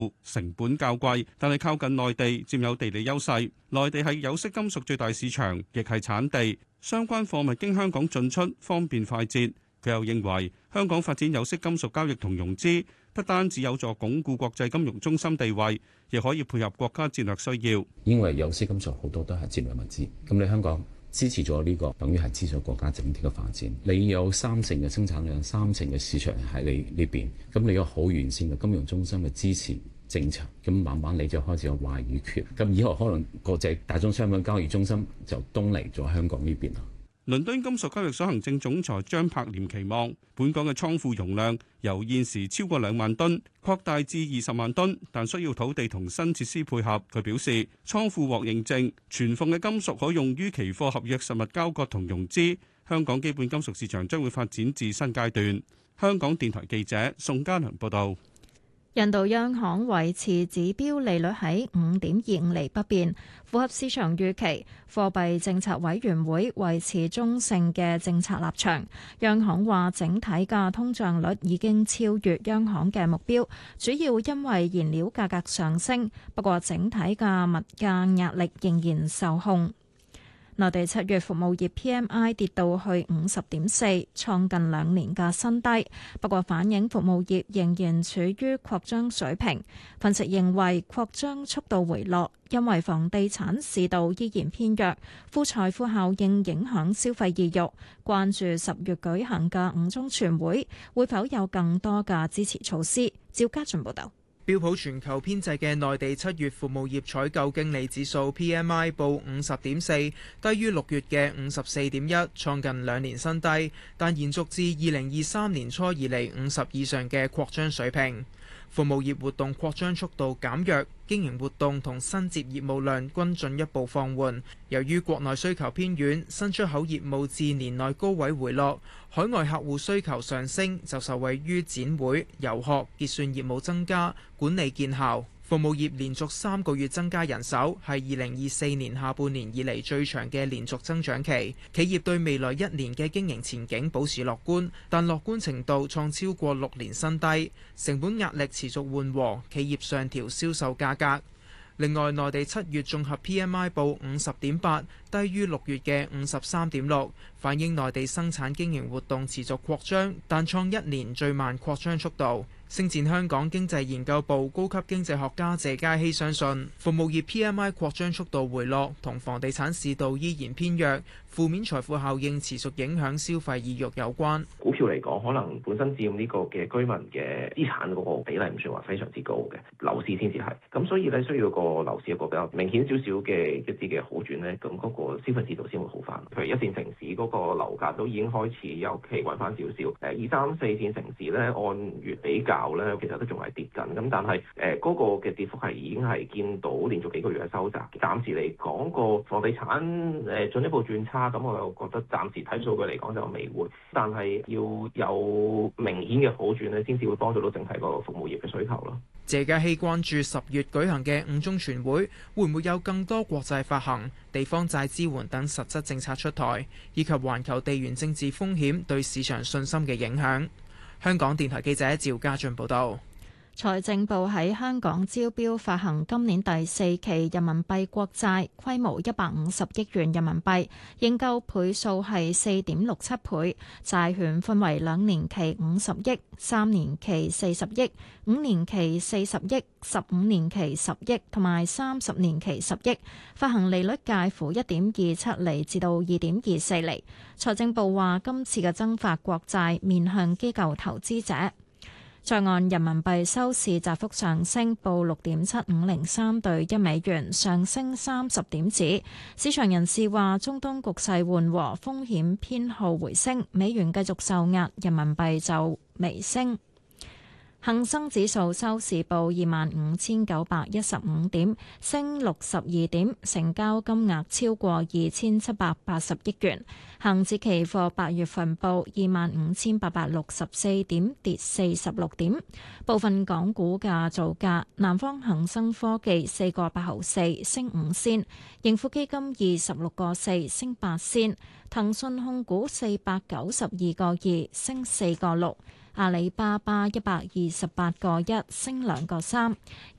成本較貴，但係靠近內地，佔有地理優勢。內地係有色金屬最大市場，亦係產地，相關貨物經香港進出方便快捷。佢又認為香港發展有色金屬交易同融資，不單只有助鞏固國際金融中心地位，亦可以配合國家戰略需要。 因為有色金屬好多都係戰略物資，咁你香港支持咗呢個，等於係支持國家整體嘅發展。你有3成嘅生產量、3成嘅市場喺你呢邊，咁你有好完善嘅金融中心嘅支持政策，咁慢慢你就開始有話語權。咁以後可能國際大宗商品交易中心就東嚟咗香港呢邊啦。 倫敦金屬交易所行政總裁張柏廉期望本港嘅倉庫容量由現時超過2萬噸擴大至20萬噸，但需要土地同新設施配合。佢表示，倉庫獲認證，存放嘅金屬可用於期貨合約實物交割同融資。香港基本金屬市場將會發展至新階段。香港電台記者宋嘉良報道。 印度央行維持指標利率喺5.25厘不變，符合市場預期。貨幣政策委員會維持中性嘅政策立場。央行話整體嘅通脹率已經超越央行嘅目標，主要因為燃料價格上升。不過整體嘅物價壓力仍然受控。內地7月服務業 PMI 跌到去50.4，創近2年嘅新低。不過反映服務業仍然處於擴張水平。分析認為擴張速度回落，因為房地產市道依然偏弱，負財富效應影響消費意欲。關注10月舉行嘅5中全會，會否有更多嘅支持措施？趙家俊報導。 標普全球編製嘅內地7月服務業採購經理指數 PMI 報50.4，低於6月嘅54.1，創近2年新低，但延續至2023年初以嚟50以上嘅擴張水平。服務業活動擴張速度減弱，經營活動同新接業務量均進一步放緩。由於國內需求偏軟，新出口業務至年內高位回落，海外客戶需求上升，就受惠於展會、遊學、結算業務增加，管理見效。服務業連續3個月增加人手，係2024年下半年以嚟最長嘅連續增長期。企業對未來1年嘅經營前景保持樂觀，但樂觀程度創超過6年新低。成本壓力持續緩和，企業上調銷售價格。另外，內地7月綜合 PMI 報50.8，低於6月嘅53.6，反映內地生產經營活動持續擴張，但創1年最慢擴張速度。星展香港經濟研究部高級經濟學家謝佳希相信，服務業 PMI 擴張速度回落同房地產市道依然偏弱，負面財富效應持續影響消費意欲有關。 股票嚟講，可能本身佔呢個嘅居民嘅資產嗰個比例唔算話非常之高嘅，樓市先至係。咁所以咧，需要個樓市一個比較明顯少少嘅一啲嘅好轉咧，咁嗰個消費市道先會好翻。譬如一線城市嗰個樓價都已經開始有企穩翻少少，2、3、4線城市咧按月比較咧，其實都仲係跌緊，咁但係嗰個嘅跌幅係已經係見到連續幾個月嘅收窄。暫時嚟講，個房地產進一步轉差，咁我又覺得暫時睇數據嚟講就未會，但係要有明顯嘅好轉咧，先至會幫助到整體個服務業嘅需求咯。 謝家希關注10月舉行嘅5中全會，會唔會有更多國債發行、地方債支援等實質政策出台，以及環球地緣政治風險對市場信心嘅影響。香港電台記者趙家俊報道。 財政部喺香港招標發行今年第4期人民幣國債，規模150億元人民幣，認購倍數係4.67倍。債券分為2年期50億、3年期40億、5年期40億、15年期10億同埋30年期10億，發行利率介乎1.27厘至到2.24厘。財政部話，今次嘅增發國債面向機構投資者。在岸人民幣收市窄幅上升，報6.7503對1美元，上升30點子。市場人士話，中東局勢緩和，風險偏好回升，美元繼續受壓，人民幣就微升。恒生指數收市報25,915點，升62點，成交金額超過2,780億元。恒指期貨8月份報25,864點，跌46點。部分港股嘅造價：南方恒生科技4個8毫4，升5仙；盈富基金26個4，升8仙；騰訊控股492個2，升4個6。 阿里巴巴128個1升2個3，